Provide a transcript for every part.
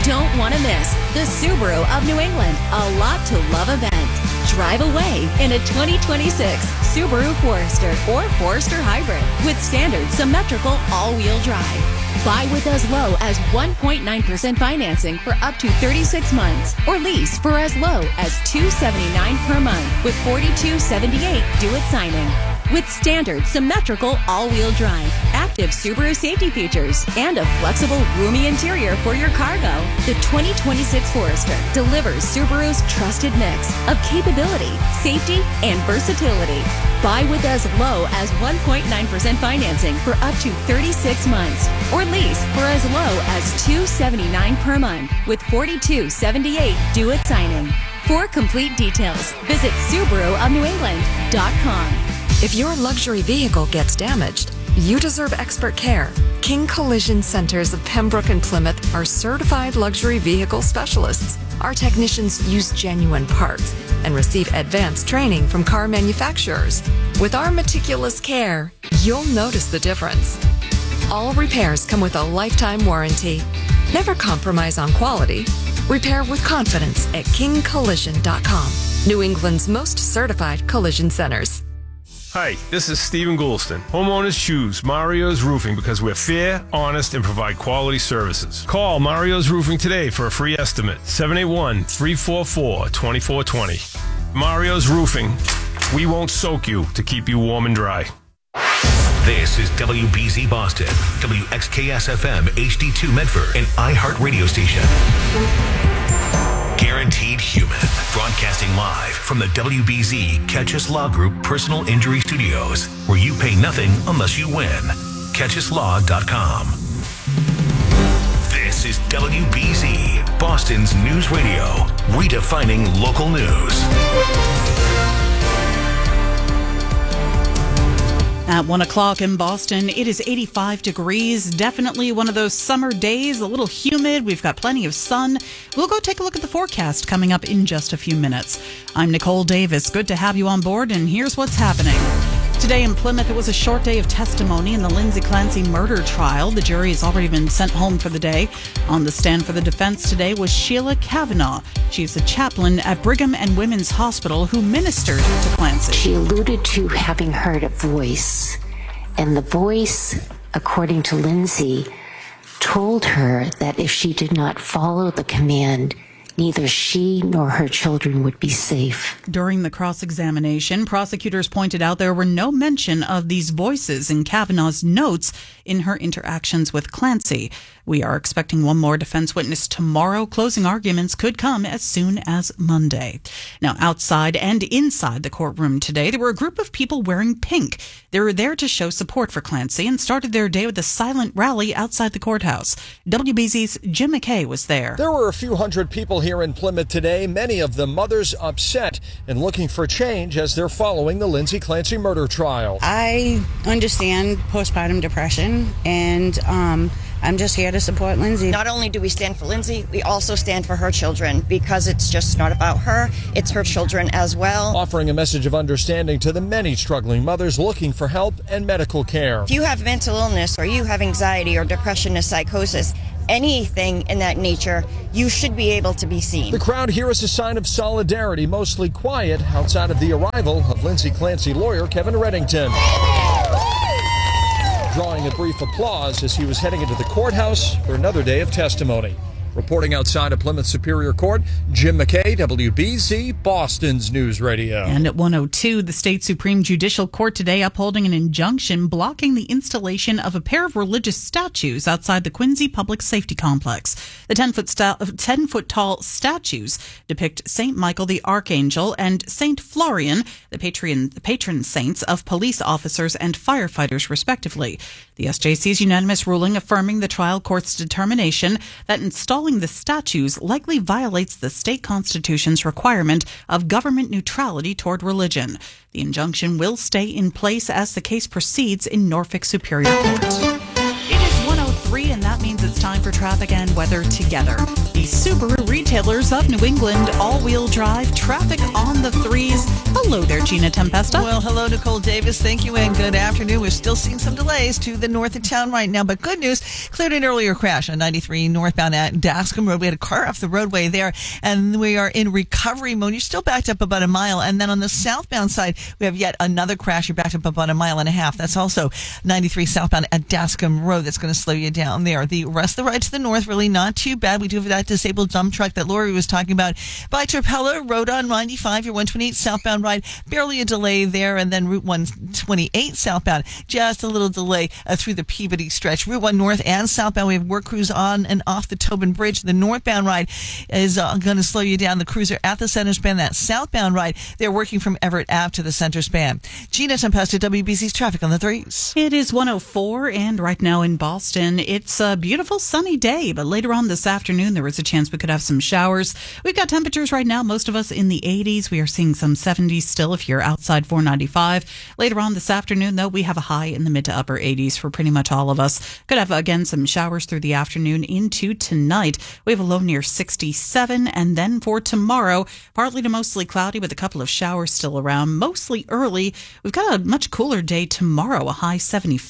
don't want to miss the Subaru of New England, a lot to love event. Drive away in a 2026 Subaru Forester or Forester Hybrid with standard symmetrical all-wheel drive. Buy with as low as 1.9% financing for up to 36 months or lease for as low as $279 per month with $42.78 due at signing. With standard symmetrical all-wheel drive, active Subaru safety features, and a flexible, roomy interior for your cargo, the 2026 Forester delivers Subaru's trusted mix of capability, safety, and versatility. Buy with as low as 1.9% financing for up to 36 months or lease for as low as $279 per month with $42.78 due at signing. For complete details, visit SubaruofNewEngland.com. If your luxury vehicle gets damaged, you deserve expert care. King Collision Centers of Pembroke and Plymouth are certified luxury vehicle specialists. Our technicians use genuine parts and receive advanced training from car manufacturers. With our meticulous care, you'll notice the difference. All repairs come with a lifetime warranty. Never compromise on quality. Repair with confidence at kingcollision.com. New England's most certified collision centers. Hi, this is Stephen Goulston. Homeowners choose Mario's Roofing because we're fair, honest, and provide quality services. Call Mario's Roofing today for a free estimate. 781-344-2420. Mario's Roofing. We won't soak you to keep you warm and dry. This is WBZ Boston, WXKS-FM HD2 Medford, an iHeart radio station. Guaranteed Human, broadcasting live from the WBZ Catchus Law Group Personal Injury Studios, where you pay nothing unless you win. CatchusLaw.com. This is WBZ, Boston's news radio, redefining local news. At 1 o'clock in Boston, it is 85 degrees. Definitely one of those summer days, a little humid. We've got plenty of sun. We'll go take a look at the forecast coming up in just a few minutes. I'm Nicole Davis. Good to have you on board, and here's what's happening. Today in Plymouth, it was a short day of testimony in the Lindsay Clancy murder trial. The jury has already been sent home for the day. On the stand for the defense today was Sheila Kavanaugh. She's a chaplain at Brigham and Women's Hospital who ministered to Clancy. She alluded to having heard a voice, and the voice, according to Lindsay, told her that if she did not follow the command, neither she nor her children would be safe. During the cross-examination, prosecutors pointed out there were no mention of these voices in Kavanaugh's notes in her interactions with Clancy. We are expecting one more defense witness tomorrow. Closing arguments could come as soon as Monday. Now, outside and inside the courtroom today, there were a group of people wearing pink. They were there to show support for Clancy and started their day with a silent rally outside the courthouse. WBZ's Jim McKay was there. There were a few hundred people here in Plymouth today, many of them mothers upset and looking for change as they're following the Lindsay Clancy murder trial. I understand postpartum depression, and I'm just here to support Lindsay. Not only do we stand for Lindsay, we also stand for her children, because it's just not about her, it's her children as well. Offering a message of understanding to the many struggling mothers looking for help and medical care. If you have mental illness or you have anxiety or depression or psychosis, anything in that nature, you should be able to be seen. The crowd here is a sign of solidarity, mostly quiet outside of the arrival of Lindsay Clancy lawyer Kevin Reddington, drawing a brief applause as he was heading into the courthouse for another day of testimony. Reporting outside of Plymouth Superior Court, Jim McKay, WBZ, Boston's News Radio. And at 1:02, the state Supreme Judicial Court today upholding an injunction blocking the installation of a pair of religious statues outside the Quincy Public Safety Complex. The 10-foot tall statues depict St. Michael the Archangel and St. Florian, the patron saints of police officers and firefighters, respectively. The SJC's unanimous ruling affirming the trial court's determination that installing the statues likely violates the state constitution's requirement of government neutrality toward religion. The injunction will stay in place as the case proceeds in Norfolk Superior Court. It is 1:03, and that means it's time for traffic and weather together. The Subaru retailers of New England, all-wheel drive, traffic on the threes. Hello there, Gina Tempesta. Well, hello, Nicole Davis. Thank you, and good afternoon. We're still seeing some delays to the north of town right now, but good news, cleared an earlier crash on 93 northbound at Dascombe Road. We had a car off the roadway there, and we are in recovery mode. You're still backed up about a mile, and then on the southbound side, we have yet another crash. You're backed up about a mile and a half. That's also 93 southbound at Dascombe Road. That's going to slow you down there. The rest of the ride to the north, really not too bad. We do have that disabled dump truck that Lori was talking about by Trapella Road on 95, your 128 southbound ride. Barely a delay there, and then Route 128 southbound, just a little delay through the Peabody stretch. Route 1 north and southbound, we have work crews on and off the Tobin Bridge. The northbound ride is going to slow you down. The crews are at the center span. That southbound ride, they're working from Everett Ave to the center span. Gina Tempesta, WBC's traffic on the threes. It is 104, and right now in Boston, it's a beautiful sunny day, but later on this afternoon, there is a chance we could have some showers. We've got temperatures right now, most of us in the 80s. We are seeing some 70s still if you're outside 495. Later on this afternoon, though, we have a high in the mid to upper 80s for pretty much all of us. Could have, again, some showers through the afternoon into tonight. We have a low near 67, and then for tomorrow, partly to mostly cloudy with a couple of showers still around, mostly early. We've got a much cooler day tomorrow, a high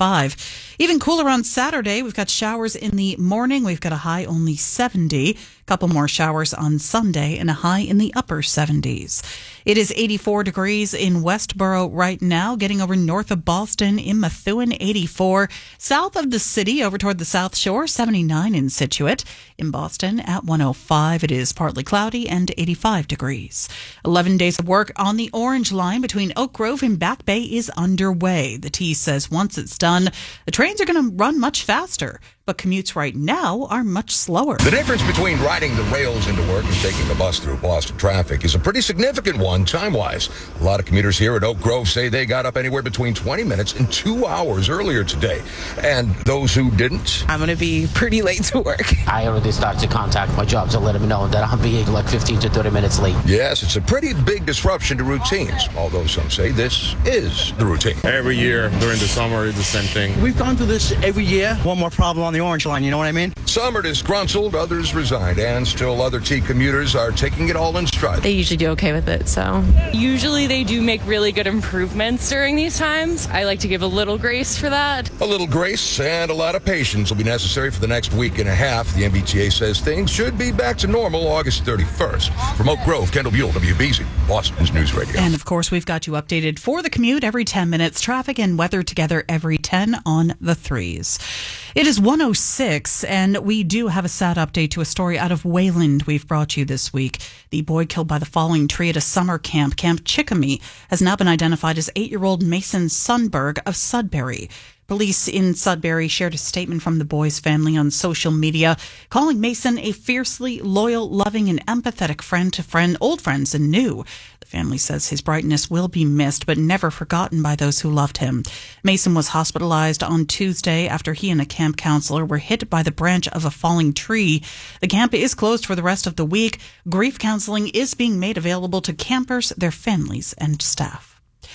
75. Even cooler on Saturday, we've got showers in the morning. We've got a high only 70. Couple more showers on Sunday and a high in the upper 70s. It is 84 degrees in Westboro right now, getting over north of Boston in Methuen, 84. South of the city, over toward the South Shore, 79 in Scituate. In Boston at 105, it is partly cloudy and 85 degrees. 11 days of work on the Orange Line between Oak Grove and Back Bay is underway. The T says once it's done, the trains are going to run much faster, but commutes right now are much slower. The difference between riding the rails into work and taking the bus through Boston traffic is a pretty significant one time-wise. A lot of commuters here at Oak Grove say they got up anywhere between 20 minutes and 2 hours earlier today. And those who didn't? I'm going to be pretty late to work. I already started to contact my job to let them know that I'll be like 15 to 30 minutes late. Yes, it's a pretty big disruption to routines, although some say this is the routine. Every year during the summer, it's the same thing. We've gone through this every year. One more problem on the Orange Line, you know what I mean? Some are disgruntled, others resigned, and still other T commuters are taking it all in stride. They usually do okay with it, so. Usually they do make really good improvements during these times. I like to give a little grace for that. A little grace and a lot of patience will be necessary for the next week and a half. The MBTA says things should be back to normal August 31st. From Oak Grove, Kendall Buell, WBZ, Boston's News Radio. And of course, we've got you updated for the commute every 10 minutes, traffic and weather together every 10 on the threes. It is 106, and we do have a sad update to a story out of Wayland we've brought you this week. The boy killed by the falling tree at a summer camp, Camp Chickamy, has now been identified as 8-year-old Mason Sundberg of Sudbury. Police in Sudbury shared a statement from the boy's family on social media, calling Mason a fiercely loyal, loving, and empathetic friend to old friends and new. The family says his brightness will be missed, but never forgotten by those who loved him. Mason was hospitalized on Tuesday after he and a camp counselor were hit by the branch of a falling tree. The camp is closed for the rest of the week. Grief counseling is being made available to campers, their families, and staff.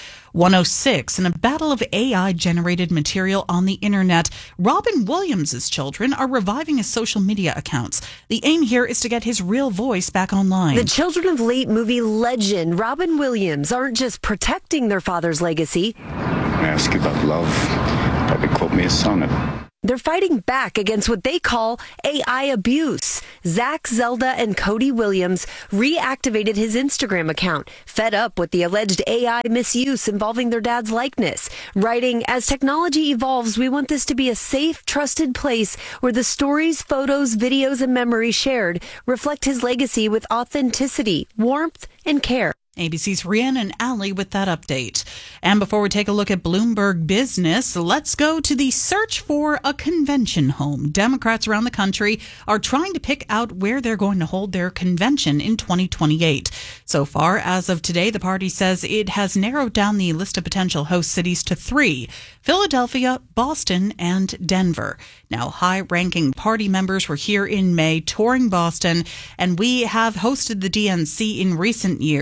106. In a battle of AI-generated material on the internet, Robin Williams' children are reviving his social media accounts. The aim here is to get his real voice back online. The children of late movie legend Robin Williams aren't just protecting their father's legacy. I ask you about love. Probably quote me a sonnet. They're fighting back against what they call AI abuse. Zach, Zelda, and Cody Williams reactivated his Instagram account, fed up with the alleged AI misuse involving their dad's likeness, writing, "As technology evolves, we want this to be a safe, trusted place where the stories, photos, videos, and memories shared reflect his legacy with authenticity, warmth, and care." ABC's Rhiannon Alley with that update. And before we take a look at Bloomberg Business, let's go to the search for a convention home. Democrats around the country are trying to pick out where they're going to hold their convention in 2028. So far, as of today, the party says it has narrowed down the list of potential host cities to 3: Philadelphia, Boston, and Denver. Now, high-ranking party members were here in May touring Boston, and we have hosted the DNC in recent years. Well,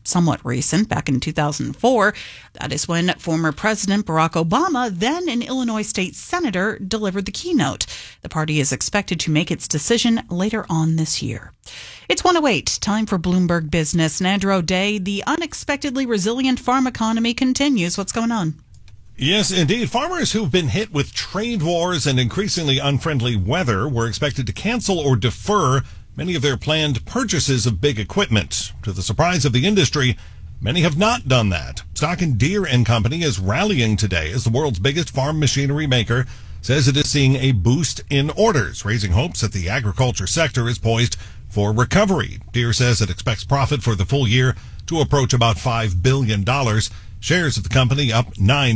somewhat recent, back in 2004. That is when former President Barack Obama, then an Illinois state senator, delivered the keynote. The party is expected to make its decision later on this year. It's 1:08, time for Bloomberg Business. And Andrew O'Day, the unexpectedly resilient farm economy continues. What's going on? Yes, indeed. Farmers who've been hit with trade wars and increasingly unfriendly weather were expected to cancel or defer many of their planned purchases of big equipment. To the surprise of the industry, many have not done that. Stock and Deere & Company is rallying today as the world's biggest farm machinery maker says it is seeing a boost in orders, raising hopes that the agriculture sector is poised for recovery. Deere says it expects profit for the full year to approach about $5 billion. Shares of the company up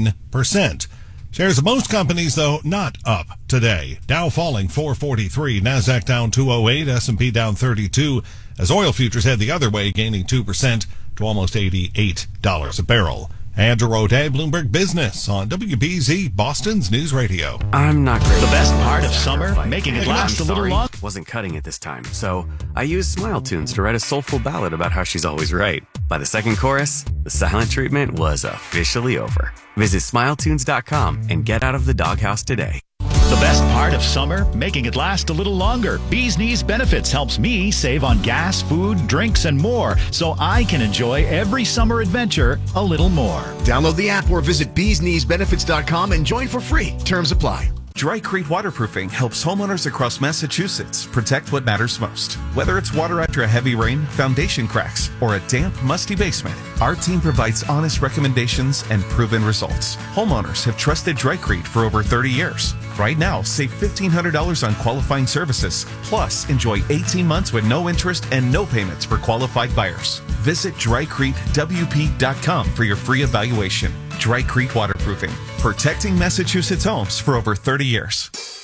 9%. Shares of most companies, though, not up today. Dow falling 443, NASDAQ down 208, S&P down 32, as oil futures head the other way, gaining 2% to almost $88 a barrel. Andrew O'Day, Bloomberg Business on WBZ, Boston's News Radio. I'm not great. The best part of summer, making it last a little long. Wasn't cutting it this time, so I used Smile Tunes to write a soulful ballad about how she's always right. By the second chorus, the silent treatment was officially over. Visit SmileTunes.com and get out of the doghouse today. The best part of summer, making it last a little longer. Bee's Knees Benefits helps me save on gas, food, drinks, and more, so I can enjoy every summer adventure a little more. Download the app or visit beeskneesbenefits.com and join for free. Terms apply. Dry Creek Waterproofing helps homeowners across Massachusetts protect what matters most. Whether it's water after a heavy rain, foundation cracks, or a damp, musty basement, our team provides honest recommendations and proven results. Homeowners have trusted Dry Creek for over 30 years. Right now, save $1,500 on qualifying services. Plus, enjoy 18 months with no interest and no payments for qualified buyers. Visit drycreekwp.com for your free evaluation. Dry Creek Waterproofing, protecting Massachusetts homes for over 30 years.